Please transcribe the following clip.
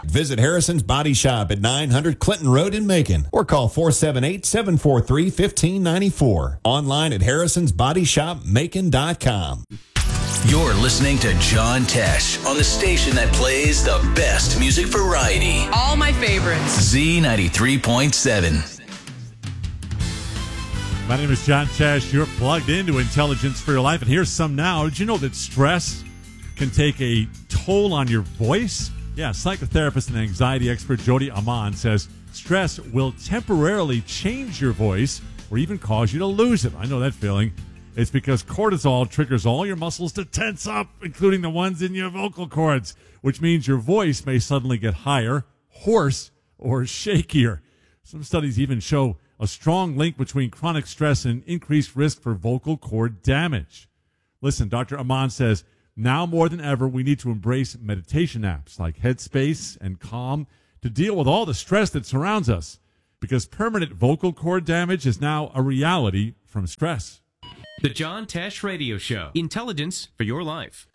Visit Harrison's Body Shop at 900 Clinton Road in Macon or call 478-743-1594. Online at harrisonsbodyshopmacon.com. You're listening to John Tesh on the station that plays the best music variety. All my favorites. Z93.7. My name is John Tesh. You're plugged into Intelligence for Your Life. And here's some now. Did you know that stress can take a toll on your voice? Yeah, psychotherapist and anxiety expert Jody Amon says stress will temporarily change your voice or even cause you to lose it. I know that feeling. It's because cortisol triggers all your muscles to tense up, including the ones in your vocal cords, which means your voice may suddenly get higher, hoarse, or shakier. Some studies even show a strong link between chronic stress and increased risk for vocal cord damage. Listen, Dr. Amon says, now more than ever, we need to embrace meditation apps like Headspace and Calm to deal with all the stress that surrounds us, because permanent vocal cord damage is now a reality from stress. The John Tesh Radio Show. Intelligence for your life.